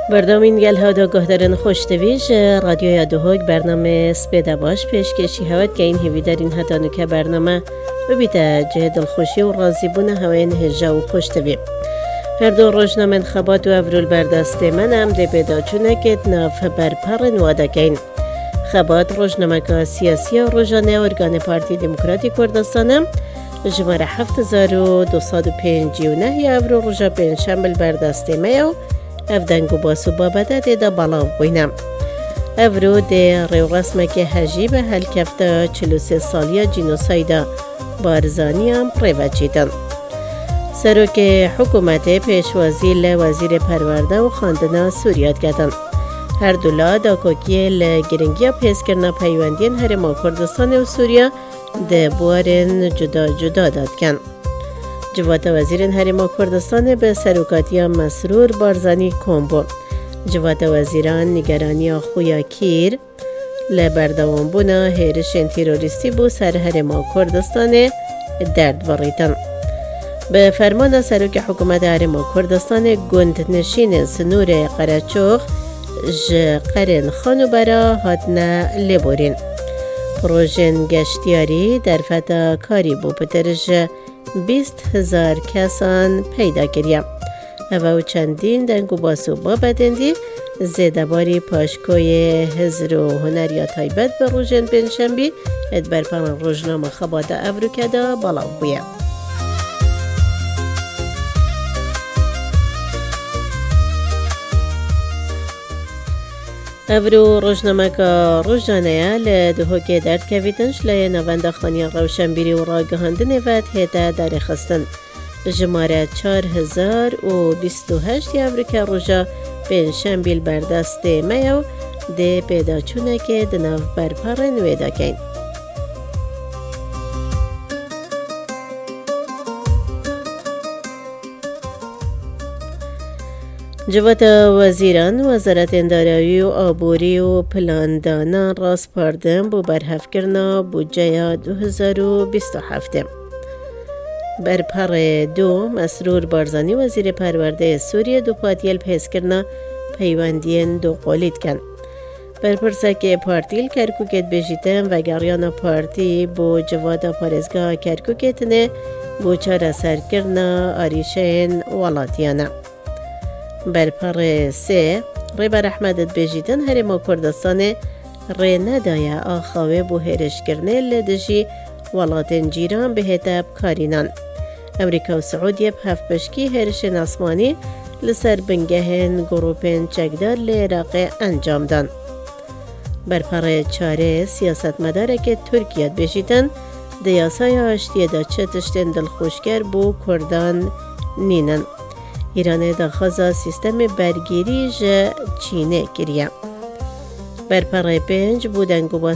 بردامین گل ها دا گهدارن خوشتویج رادیو دوهوگ برنامه سپیده باش پیشکشی هوت که این هیوی در این هتانو که برنامه ببیده جه دلخوشی و راضی بونه هوین هجا و خوشتوی. هر دو روزنامه انتخابات و اورول بردسته منم ده پیدا چونه که ناف برپرن واده کین. خبات روزنامه که سیاسی و روزانه ارگان پارتی دموکراتی کردستانم جماره 7259 اورو روزا پنجشنبه بردسته میو افدنگو باسو بابده ده بالاو بینم. اورو ده ریو رسمه که هجیب هل کفته 43 سالیا جینوسایدا بارزانی هم پریوچیدن. سروک حکومت پیشوازی لوزیر پرورده و خاندنا سوریات کردن. هر دولا دا کوکی لگرنگیا پیس کرنا پیوندین هرما کردستان و سوریا ده بوارن جدا جدا داد کن. جوات وزیرن هرما کردستان به سروکاتیا مسرور بارزانی کومبو. جوات وزیران نگرانی خویا کیر لبردوان بونا هیرشن تیروریستی بو سر هرما کردستان درد وریتن. به فرمان سروک حکومت هرما کردستان گند نشین سنور قرچوخ قرن خانو برا هاتنا لبورین. پروژن گشتیاری در فتا کاری بو پترش 20,000 کسان پیدا کریم. او چندین دنگو باسو بابدندی زیده باری پاشکوی هزر و هنریا تایبت به روژن پنجشنبه ادبر پان روزنامه خبات افروکدا بالاو بویم. اورو روزنامه که روزانه لدهو که درد کویدنش لی نوانده خانی روشنبیری و راگهاندن وید هیده در خستن. جماره 4028 اورو که روزا پنجشنبه بردسته میو ده پیدا چونه که دناف برپر نویده کن. جوات وزیران وزارت اندارایی و آبوری و پلاندانا راست پاردن بو برحف کرنا بودجه 2027. برپر دو مسرور بارزانی وزیر پرورده سوریه دو پاتیل پیس کرنا پیوندین دو قولید کن. برپرسه که پارتیل کرکوکت بجیتن و گریان پارتی بو جوات پارزگاه کرکوکتنه بو چاره سر کرنا آریشین ولاتیانه. برپر سه ریبر احمدت بجیدن هرما کردستان ری ندایه آخواه بو هرش کرنه لدجی ولاتن جیران به هتاب کارینان. امریکا و سعودیه به هفت بشکی هرش ناسمانی لسر بنگهن گروپن چکدار لعراق انجام دان. برپر چاره سیاست مداره که ترکیه بجیدن دیاسای آشتیه دا چتشتن دلخوشگر بو کردان نینن. ایران داخوزا سیستم برگیری چینه گریه. برپر 5 بودنگو